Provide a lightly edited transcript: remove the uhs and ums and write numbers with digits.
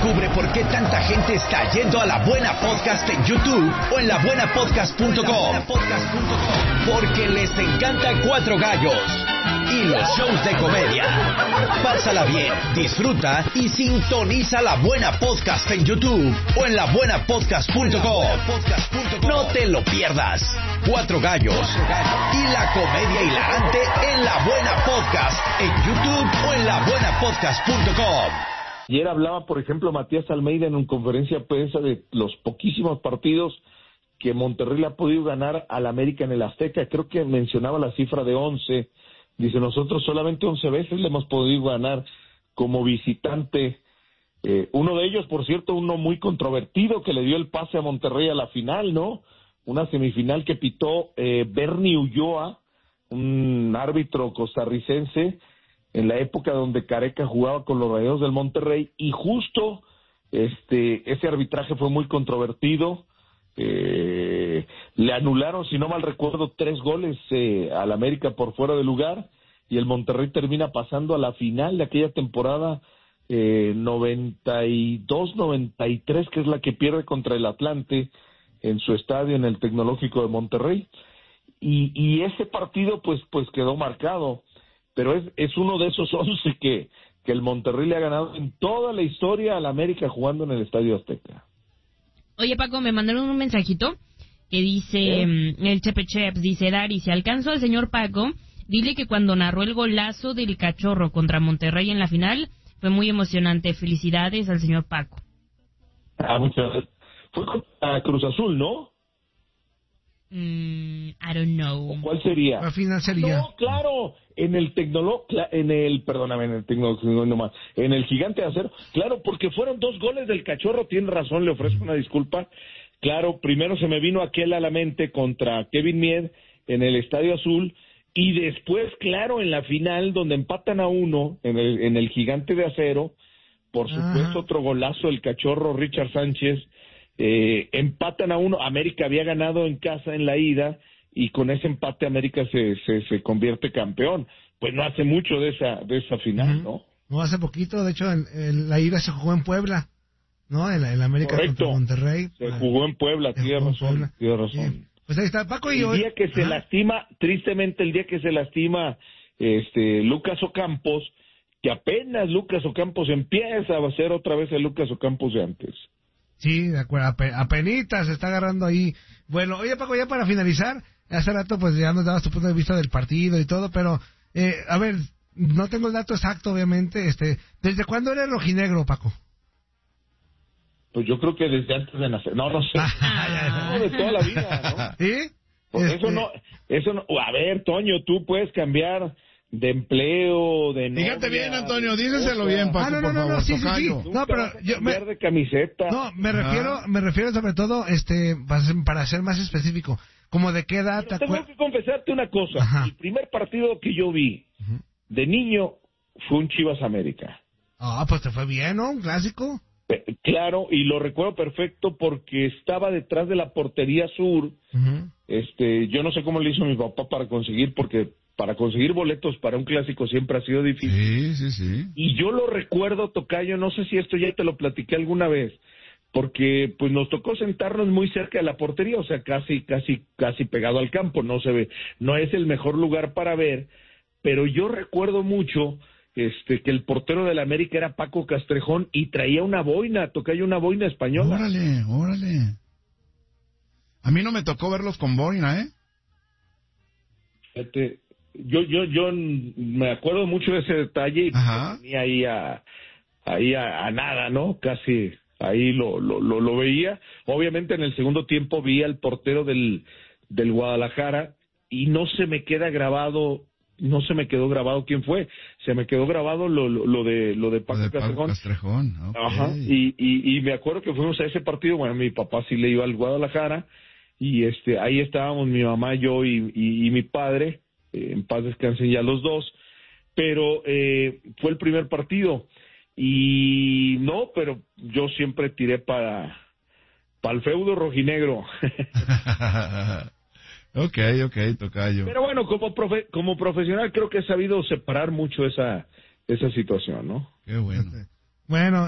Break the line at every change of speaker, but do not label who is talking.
Descubre por qué tanta gente está yendo a La Buena Podcast en YouTube o en labuenapodcast.com. Porque les encanta Cuatro Gallos y los shows de comedia. Pásala bien, disfruta y sintoniza La Buena Podcast en YouTube o en labuenapodcast.com. No te lo pierdas. Cuatro Gallos y la comedia hilarante en La Buena Podcast en YouTube o en labuenapodcast.com.
Ayer hablaba, por ejemplo, Matías Almeida en una conferencia de prensa de los poquísimos partidos que Monterrey le ha podido ganar al América en el Azteca. Creo que mencionaba la cifra de 11. Dice, nosotros solamente 11 veces le hemos podido ganar como visitante. Uno de ellos, por cierto, uno muy controvertido que le dio el pase a Monterrey a la final, ¿no? Una semifinal que pitó Bernie Ulloa, un árbitro costarricense, en la época donde Careca jugaba con los Rayados del Monterrey, y justo ese arbitraje fue muy controvertido. Le anularon, si no mal recuerdo, 3 goles al América por fuera de lugar, y el Monterrey termina pasando a la final de aquella temporada 92-93, que es la que pierde contra el Atlante en su estadio en el Tecnológico de Monterrey, y ese partido pues quedó marcado, pero es uno de esos 11 que el Monterrey le ha ganado en toda la historia al América jugando en el Estadio Azteca.
Oye, Paco, me mandaron un mensajito que dice, el Chepe Chep, dice, Dari, si alcanzo al señor Paco, dile que cuando narró el golazo del Cachorro contra Monterrey en la final, fue muy emocionante. Felicidades al señor Paco.
Muchas gracias. Fue contra Cruz Azul, ¿no?
I don't know.
¿O cuál sería?
La final sería.
No, claro, en el Gigante de Acero. Claro, porque fueron 2 goles del Cachorro, tiene razón, le ofrezco una disculpa. Claro, primero se me vino aquel a la mente contra Kevin Mied en el Estadio Azul, y después, claro, en la final donde empatan a 1 en el Gigante de Acero, por supuesto, otro golazo del Cachorro, Richard Sánchez. Empatan a 1, América había ganado en casa en la ida, y con ese empate América se convierte campeón. Pues no hace mucho de esa final, ¿no?
No, hace poquito, de hecho, en la ida se jugó en Puebla, ¿no? En la América contra Monterrey.
Se jugó en Puebla, tiene razón.
Sí. Pues ahí está, Paco.
El día que se lastima, tristemente el día que se lastima Lucas Ocampos, que apenas Lucas Ocampos empieza a ser otra vez el Lucas Ocampos de antes.
Sí, de acuerdo, apenitas se está agarrando ahí. Bueno, oye, Paco, ya para finalizar, hace rato pues ya nos dabas tu punto de vista del partido y todo, pero, a ver, no tengo el dato exacto, obviamente, ¿desde cuándo eres rojinegro, Paco?
Pues yo creo que desde antes de nacer, no sé, no, de toda la vida, ¿no?
¿Sí?
Pues eso no, a ver, Toño, tú puedes cambiar de empleo, de novia.
Fíjate bien, Antonio, díselo bien, Paco, por favor,
sí.
No, pero yo de camiseta.
No, me refiero sobre todo, para ser más específico, como de qué edad
te acuerdas. Tengo que confesarte una cosa. El primer partido que yo vi de niño fue un Chivas América.
Pues te fue bien, ¿no? Un clásico.
Claro, y lo recuerdo perfecto porque estaba detrás de la portería sur. Yo no sé cómo le hizo mi papá para conseguir boletos para un clásico siempre ha sido difícil.
Sí.
Y yo lo recuerdo, tocayo, no sé si esto ya te lo platiqué alguna vez, porque pues nos tocó sentarnos muy cerca de la portería, o sea, casi pegado al campo, no se ve, no es el mejor lugar para ver, pero yo recuerdo mucho que el portero de la América era Paco Castrejón y traía una boina, tocayo, una boina española.
Órale. A mí no me tocó verlos con boina, ¿eh?
Yo me acuerdo mucho de ese detalle y tenía ahí a nada, ¿no? Casi ahí lo veía. Obviamente en el segundo tiempo vi al portero del Guadalajara y no se me quedó grabado quién fue. Se me quedó grabado lo de Paco
Castrejón.
Okay. Y me acuerdo que fuimos a ese partido. Bueno, mi papá sí le iba al Guadalajara y ahí estábamos mi mamá, yo y mi padre. En paz descansen ya los dos, pero fue el primer partido y no, pero yo siempre tiré para el feudo rojinegro.
Ok, tocayo.
Pero bueno, como profesional creo que he sabido separar mucho esa situación, ¿no?
Qué bueno.
Bueno,